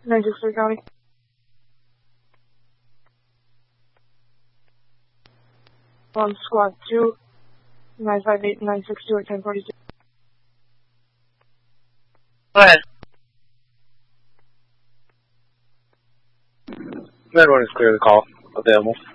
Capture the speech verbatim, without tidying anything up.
nine six three County. Um, squad two, nine five eight, nine six two at ten forty-two. Go ahead. nine one is clear the call. Available.